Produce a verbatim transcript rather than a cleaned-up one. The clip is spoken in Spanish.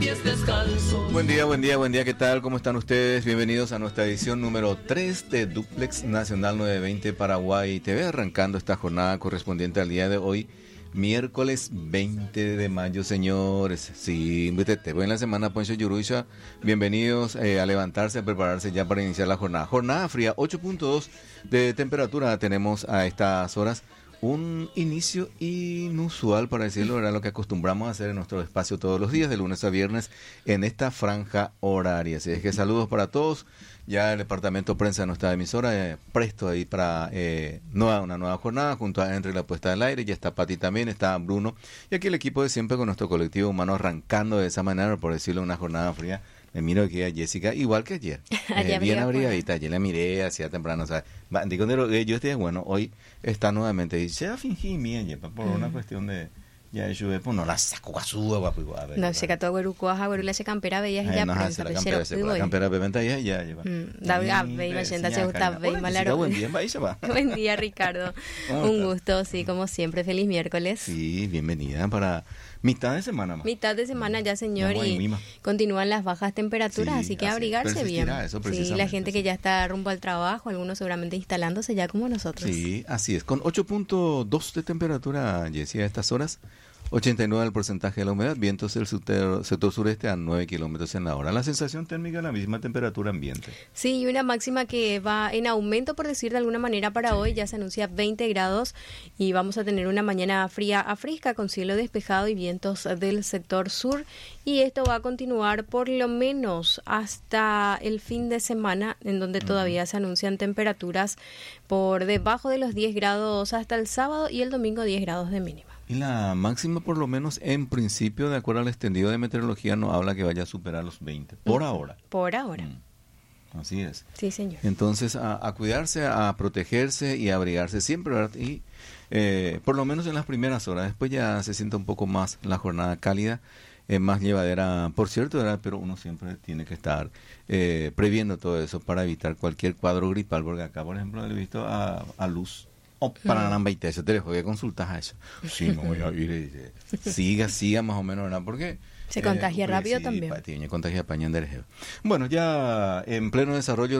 pies descalzos. Buen día, buen día, buen día, ¿qué tal? ¿Cómo están ustedes? Bienvenidos a nuestra edición número tres de Duplex Nacional novecientos veinte Paraguay T V, arrancando esta jornada correspondiente al día de hoy, miércoles veinte de mayo, señores. Sí, te voy en la semana, Poncho Yuruisha. Bienvenidos eh, a levantarse, a prepararse ya para iniciar la jornada. Jornada fría, ocho punto dos de temperatura tenemos a estas horas. Un inicio inusual, para decirlo, era lo que acostumbramos a hacer en nuestro espacio todos los días, de lunes a viernes, en esta franja horaria. Así es que saludos para todos. Ya el departamento de prensa de nuestra emisora, eh, presto ahí para eh, nueva, una nueva jornada, junto a Henry la puesta del aire. Ya está Pati también, está Bruno. Y aquí el equipo de siempre con nuestro colectivo humano arrancando de esa manera, por decirlo, una jornada fría. Me miro aquí a Jessica, igual que ayer, eh, bien abrigadita, ayer la miré hacía temprano, o sea, digo, yo estoy bueno, hoy está nuevamente, y se fingí mi por una mm. cuestión de, ya yo pues no la saco a su agua, pues a ver. No, se cató a Guerucuas, a Guerula se campera, veías ya prensa, pero campera, se la campera, bebenta ya, ya lleva. Da, ve, imagínate, se gusta, ve, malaro. Buen día, va, va. Buen día, Ricardo. Un gusto, sí, como siempre, feliz miércoles. Sí, bienvenida para... Mitad de semana más. Mitad de semana ya, señor, no, y mima. Continúan las bajas temperaturas, sí, así que así, abrigarse bien. Eso sí, la gente que ya está rumbo al trabajo, algunos seguramente instalándose ya como nosotros. Sí, así es. Con ocho punto dos de temperatura, Jessie, a estas horas, ochenta y nueve el porcentaje de la humedad, vientos del sector, sector sureste a nueve kilómetros en la hora. La sensación térmica es la misma temperatura ambiente. Sí, y una máxima que va en aumento, por decir de alguna manera, para sí. Hoy. Ya se anuncia veinte grados y vamos a tener una mañana fría a fresca con cielo despejado y vientos del sector sur. Y esto va a continuar por lo menos hasta el fin de semana, en donde uh-huh. todavía se anuncian temperaturas por debajo de los diez grados hasta el sábado y el domingo diez grados de mínima. Y la máxima, por lo menos en principio, de acuerdo al extendido de meteorología, no habla que vaya a superar los veinte, por ahora. Por ahora. Mm. Así es. Sí, señor. Entonces, a, a cuidarse, a protegerse y a abrigarse siempre, ¿verdad? Y eh, por lo menos en las primeras horas, después ya se siente un poco más la jornada cálida, eh, más llevadera, por cierto, ¿verdad? Pero uno siempre tiene que estar eh, previendo todo eso para evitar cualquier cuadro gripal, porque acá, por ejemplo, he visto a, a Luz. O para la Namba y eso te dejo que consultas a eso. Sí, me voy a ir. Siga, siga más o menos, ¿verdad? Porque se contagia eh, rápido sí, también. Tiene contagia pañán del. Bueno, ya en pleno desarrollo